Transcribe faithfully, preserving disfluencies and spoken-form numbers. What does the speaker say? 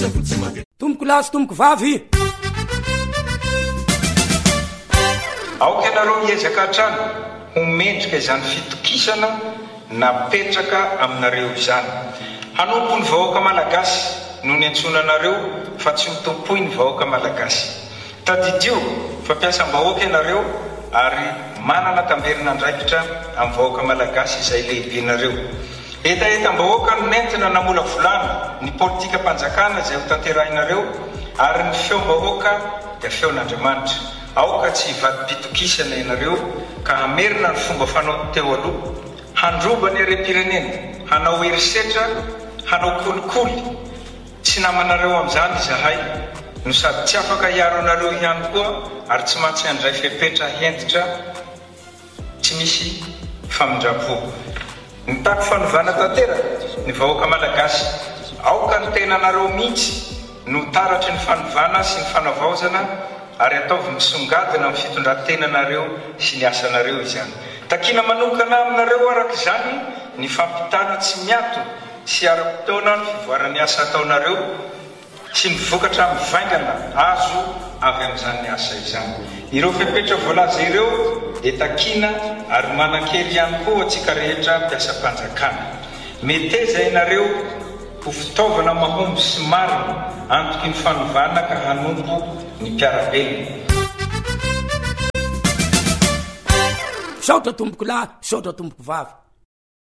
tomboko lasy tomboko vavy aoka ianareo miezaka hatrany homendrika izany fitokisana napetraka aminareo izany. Hanompo ny vahoaka malagasy no ny antsonanareo fa tsy mitompoy ny vahoaka malagasy. Tadidio fampiasam-bahoaka ianareo ary manana tamberina andraikitra amin'ny vahoaka malagasy izay lehibenareo. Etaetam-bahoaka no nentina namola volana ny politika mpanjakana izay ho tanterahinareo ary ny feom-bahoaka dia feon'Andriamanitra. Aoka tsy hivadi-pitokisana ianareo ka hamerina ny fomba fanao teo aloha, handroba ny harem-pirenena, hanao herisetra, hanao kolikoly. Tsy namanareo amin'izany izahay no sady tsy afaka hiaro anareo ihany koa ary tsy maintsy handray fepetra hentitra tsy misy famindrapo. Ny tako fanovana tanteraka ny vahoaka malagasy, aoka ny tenanareo mihitsy no taratry ny fanovana sy ny fanavaozana ary ataovy misongadina amin'ny fitondran-tenanareo sy ny asanareo izany. Takina manokana aminareo araka izany ny fampitana tsy miato sy ara-potoana ny fivoaran'ny asa ataonareo sy ny vokatra mivaingana azo avy amin'izany ny asa izany. Ireo fepetra voalaza ireo dia takina ary manan-kely ihany koa antsika rehetra mpiasa-mpanjakana. Meteza ianareo ho fitaovana mahomby sy marina antoky ny fanovana ka hanompo ny mpiarabelona. Saotra tomboko lahy, saotra tomboko vavy.